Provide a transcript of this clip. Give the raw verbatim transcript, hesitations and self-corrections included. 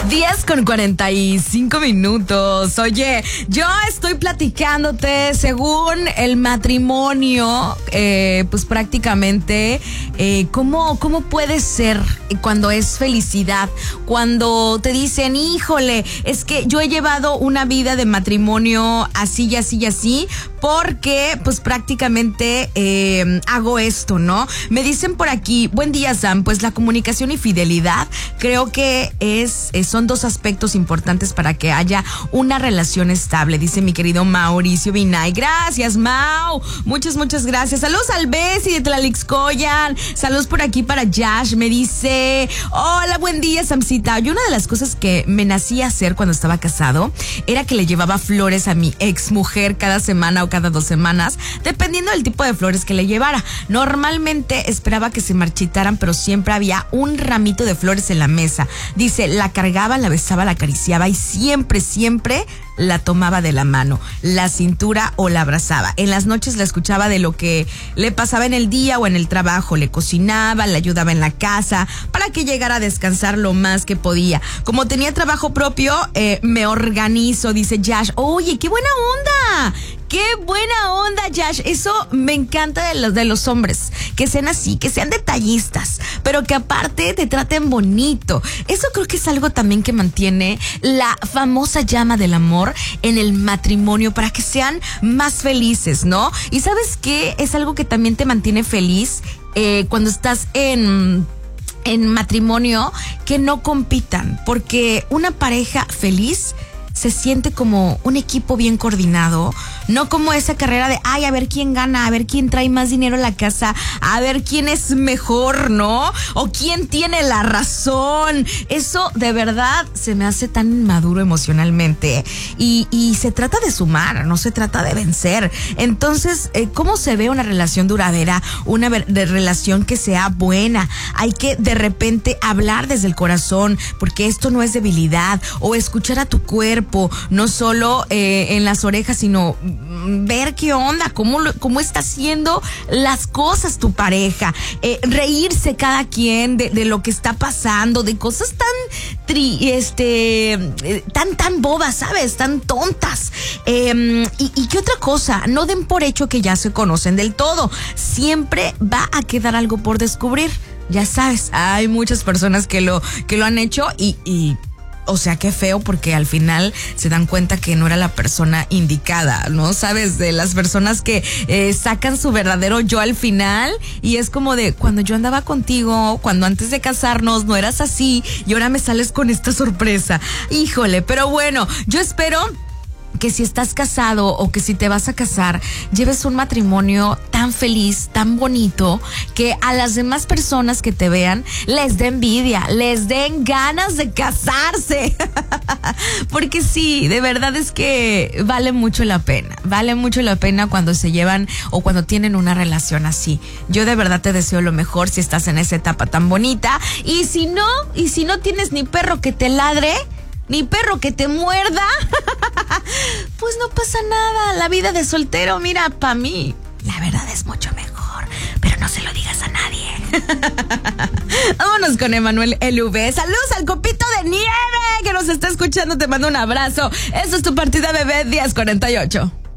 diez con cuarenta y cinco minutos. Oye, yo estoy platicándote según el matrimonio, eh, pues prácticamente eh, cómo, cómo puede ser cuando es felicidad, cuando te dicen, híjole, es que yo he llevado una vida de matrimonio así y así y así, porque pues prácticamente eh, hago esto, ¿no? Me dicen por aquí, buen día Sam, pues la comunicación y fidelidad creo que es, es son dos aspectos importantes para que haya una relación estable, dice mi querido Mauricio Vinay. Gracias, Mau. Muchas, muchas gracias. Saludos al Bessie de Tlalixcoyan. Saludos por aquí para Yash. Me dice, hola, buen día, Samcita. Y una de las cosas que me nací a hacer cuando estaba casado era que le llevaba flores a mi ex mujer cada semana o cada dos semanas, dependiendo del tipo de flores que le llevara. Normalmente esperaba que se marchitaran, pero siempre había un ramito de flores en la mesa. Dice, la cargaba, la besaba, la acariciaba y siempre, siempre la tomaba de la mano, la cintura o la abrazaba. En las noches la escuchaba de lo que le pasaba en el día o en el trabajo. Le cocinaba, le ayudaba en la casa para que llegara a descansar lo más que podía. Como tenía trabajo propio, eh, me organizo, dice Yash. Oye, qué buena onda. ¡Qué buena onda, Yash! Eso me encanta de los, de los hombres, que sean así, que sean detallistas, pero que aparte te traten bonito. Eso creo que es algo también que mantiene la famosa llama del amor en el matrimonio para que sean más felices, ¿no? Y ¿sabes qué? Es algo que también te mantiene feliz eh, cuando estás en... en matrimonio, que no compitan, porque una pareja feliz se siente como un equipo bien coordinado, no como esa carrera de, ay, a ver quién gana, a ver quién trae más dinero a la casa, a ver quién es mejor, ¿no? O quién tiene la razón. Eso de verdad se me hace tan inmaduro emocionalmente. Y, y se trata de sumar, no se trata de vencer. Entonces, eh, ¿cómo se ve una relación duradera? Una ver- de relación que sea buena. Hay que de repente hablar desde el corazón, porque esto no es debilidad, o escuchar a tu cuerpo, no solo eh, en las orejas, sino ver qué onda, cómo, cómo está haciendo las cosas tu pareja, eh, reírse cada quien de, de lo que está pasando, de cosas tan tri, este, eh, tan, tan bobas, ¿sabes? Tan tontas. Eh, y, y qué otra cosa, no den por hecho que ya se conocen del todo. Siempre va a quedar algo por descubrir. Ya sabes, hay muchas personas que lo, que lo han hecho y, y o sea, qué feo, porque al final se dan cuenta que no era la persona indicada, ¿no? ¿Sabes? De las personas que eh, sacan su verdadero yo al final, y es como de, cuando yo andaba contigo, cuando antes de casarnos no eras así, y ahora me sales con esta sorpresa. Híjole, pero bueno, yo espero que si estás casado o que si te vas a casar, lleves un matrimonio tan feliz, tan bonito, que a las demás personas que te vean les dé envidia, les den ganas de casarse. Porque sí, de verdad es que vale mucho la pena, vale mucho la pena cuando se llevan o cuando tienen una relación así. Yo de verdad te deseo lo mejor si estás en esa etapa tan bonita, y si no, y si no tienes ni perro que te ladre, ni perro que te muerda, pues no pasa nada. La vida de soltero, mira, pa' mí, la verdad es mucho mejor, pero no se lo digas a nadie. Vámonos con Emanuel L V. Saludos al copito de nieve que nos está escuchando. Te mando un abrazo. Eso es tu partida, bebé. diez cuarenta y ocho.